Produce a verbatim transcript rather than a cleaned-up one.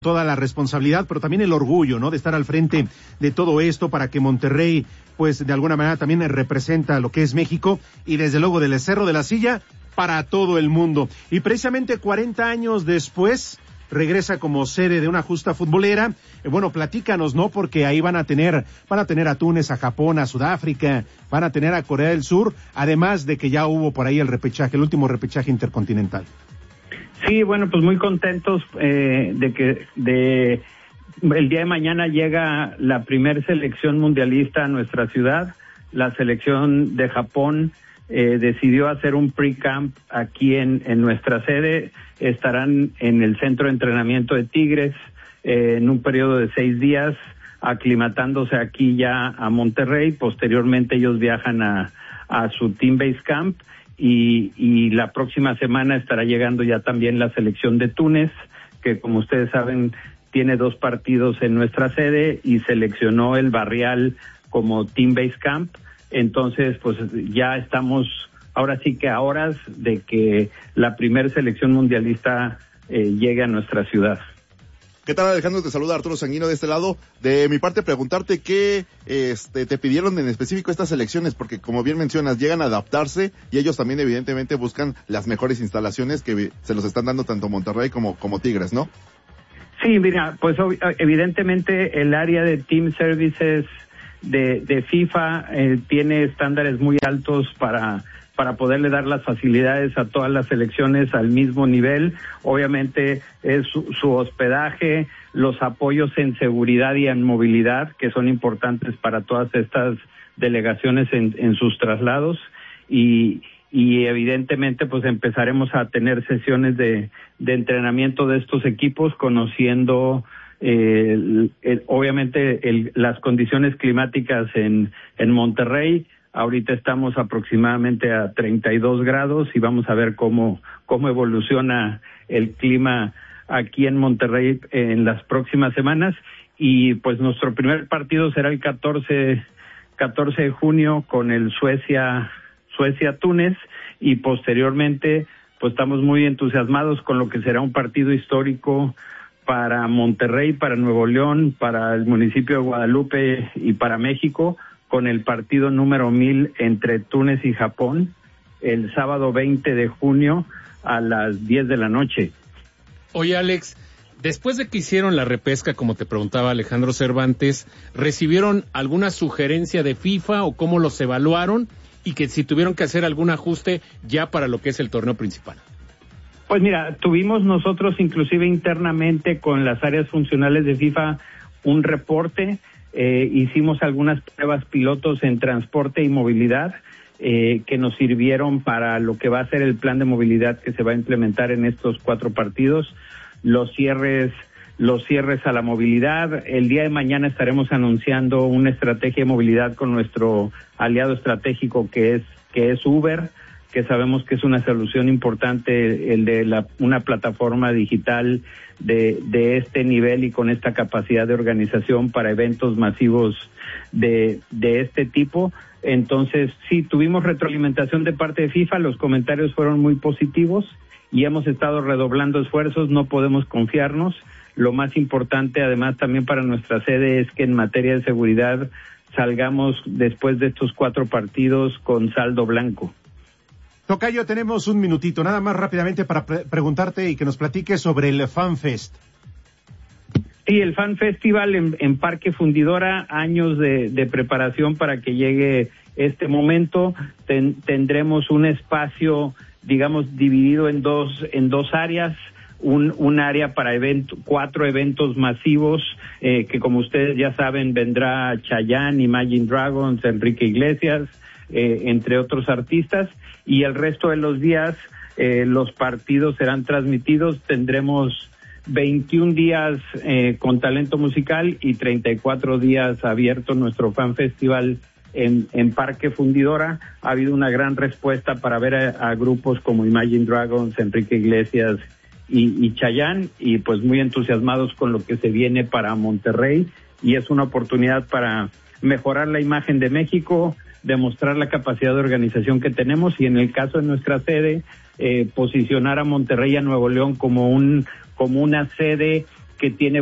toda la responsabilidad, pero también el orgullo, ¿no? De estar al frente de todo esto para que Monterrey, pues de alguna manera también representa lo que es México y desde luego del Cerro de la Silla para todo el mundo. Y precisamente cuarenta años después regresa como sede de una justa futbolera. Eh, bueno, platícanos, ¿no? Porque ahí van a tener, van a tener a Túnez, a Japón, a Sudáfrica, van a tener a Corea del Sur, además de que ya hubo por ahí el repechaje, el último repechaje intercontinental. Sí, bueno, pues muy contentos eh, de que de el día de mañana llega la primer selección mundialista a nuestra ciudad. La selección de Japón eh, decidió hacer un pre-camp aquí en, en nuestra sede. Estarán en el centro de entrenamiento de Tigres eh, en un periodo de seis días, aclimatándose aquí ya a Monterrey. Posteriormente ellos viajan a, a su team base camp. Y, y la próxima semana estará llegando ya también la selección de Túnez, que como ustedes saben tiene dos partidos en nuestra sede y seleccionó el Barrial como Team Base Camp. Entonces, pues ya estamos ahora sí que a horas de que la primer selección mundialista eh, llegue a nuestra ciudad. ¿Qué tal, Alejandro? Te saluda Arturo Sanguino de este lado. De mi parte, preguntarte qué este, te pidieron en específico estas elecciones, porque como bien mencionas, llegan a adaptarse y ellos también evidentemente buscan las mejores instalaciones que se los están dando tanto Monterrey como, como Tigres, ¿no? Sí, mira, pues evidentemente el área de Team Services de, de FIFA eh, tiene estándares muy altos para... para poderle dar las facilidades a todas las selecciones al mismo nivel. Obviamente es su, su hospedaje, los apoyos en seguridad y en movilidad, que son importantes para todas estas delegaciones en, en sus traslados, y, y evidentemente pues empezaremos a tener sesiones de, de entrenamiento de estos equipos, conociendo eh, el, el, obviamente el, las condiciones climáticas en, en Monterrey. Ahorita estamos aproximadamente a treinta y dos grados y vamos a ver cómo cómo evoluciona el clima aquí en Monterrey en las próximas semanas. Y pues nuestro primer partido será el catorce de junio con el Suecia Suecia Túnez, y posteriormente pues estamos muy entusiasmados con lo que será un partido histórico para Monterrey, para Nuevo León, para el municipio de Guadalupe y para México, con el partido número mil entre Túnez y Japón, el sábado veinte de junio a las diez de la noche. Oye, Alex, después de que hicieron la repesca, como te preguntaba Alejandro Cervantes, ¿recibieron alguna sugerencia de FIFA o cómo los evaluaron? Y que si tuvieron que hacer algún ajuste ya para lo que es el torneo principal. Pues mira, tuvimos nosotros inclusive internamente con las áreas funcionales de FIFA un reporte. Eh, hicimos algunas pruebas pilotos en transporte y movilidad eh, que nos sirvieron para lo que va a ser el plan de movilidad que se va a implementar en estos cuatro partidos. Los cierres, los cierres a la movilidad. El día de mañana estaremos anunciando una estrategia de movilidad con nuestro aliado estratégico que es que es Uber, que sabemos que es una solución importante, el de la, una plataforma digital de, de este nivel y con esta capacidad de organización para eventos masivos de, de este tipo. Entonces, sí, tuvimos retroalimentación de parte de FIFA, los comentarios fueron muy positivos y hemos estado redoblando esfuerzos, no podemos confiarnos. Lo más importante, además, también para nuestra sede es que en materia de seguridad salgamos después de estos cuatro partidos con saldo blanco. Tocayo, tenemos un minutito, nada más rápidamente para pre- preguntarte y que nos platiques sobre el FanFest. Sí, el Fan Festival en, en Parque Fundidora, años de, de preparación para que llegue este momento. Ten, tendremos un espacio, digamos, dividido en dos en dos áreas. Un, un área para evento, cuatro eventos masivos, eh, que como ustedes ya saben vendrá Chayanne, Imagine Dragons, Enrique Iglesias, eh, entre otros artistas, y el resto de los días eh, los partidos serán transmitidos. Tendremos veintiún días eh, con talento musical y treinta y cuatro días abierto nuestro Fan Festival en, en Parque Fundidora. Ha habido una gran respuesta para ver a, a grupos como Imagine Dragons, Enrique Iglesias y, y Chayanne, y pues muy entusiasmados con lo que se viene para Monterrey, y es una oportunidad para mejorar la imagen de México, demostrar la capacidad de organización que tenemos, y en el caso de nuestra sede, eh, posicionar a Monterrey y a Nuevo León como un como una sede que tiene